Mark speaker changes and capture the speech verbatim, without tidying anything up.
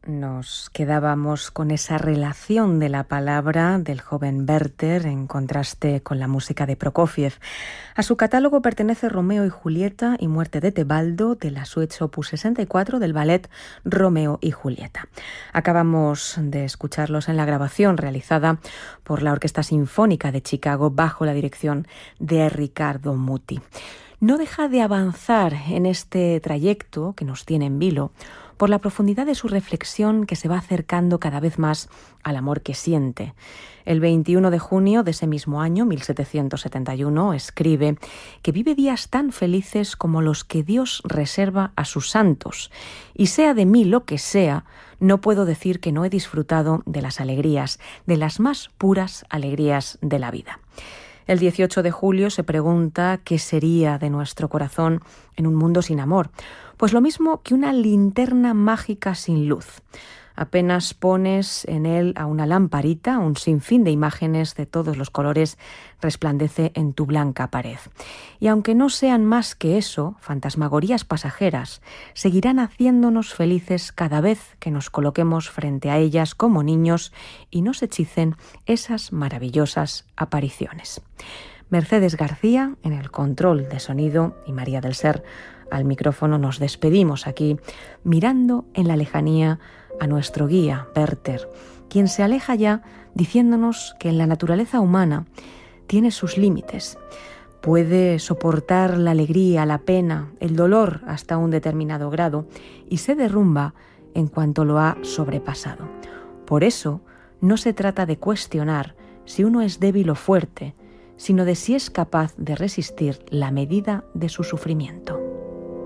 Speaker 1: Nos quedábamos con esa relación de la palabra del joven Werther en contraste con la música de Prokofiev. A su catálogo pertenece Romeo y Julieta y Muerte de Tebaldo, de la Suite opus sesenta y cuatro del ballet Romeo y Julieta. Acabamos de escucharlos en la grabación realizada por la Orquesta Sinfónica de Chicago bajo la dirección de Riccardo Muti. No deja de avanzar en este trayecto que nos tiene en vilo por la profundidad de su reflexión, que se va acercando cada vez más al amor que siente. El veintiuno de junio de ese mismo año, mil setecientos setenta y uno, escribe que vive días tan felices como los que Dios reserva a sus santos, y sea de mí lo que sea, no puedo decir que no he disfrutado de las alegrías, de las más puras alegrías de la vida. El dieciocho de julio se pregunta qué sería de nuestro corazón en un mundo sin amor. Pues lo mismo que una linterna mágica sin luz. Apenas pones en él a una lamparita, un sinfín de imágenes de todos los colores resplandece en tu blanca pared. Y aunque no sean más que eso, fantasmagorías pasajeras, seguirán haciéndonos felices cada vez que nos coloquemos frente a ellas como niños y nos hechicen esas maravillosas apariciones. Mercedes García en el control de sonido y María del Ser al micrófono. Nos despedimos aquí mirando en la lejanía a nuestro guía, Werther, quien se aleja ya diciéndonos que en la naturaleza humana tiene sus límites. Puede soportar la alegría, la pena, el dolor hasta un determinado grado y se derrumba en cuanto lo ha sobrepasado. Por eso, no se trata de cuestionar si uno es débil o fuerte, sino de si es capaz de resistir la medida de su sufrimiento.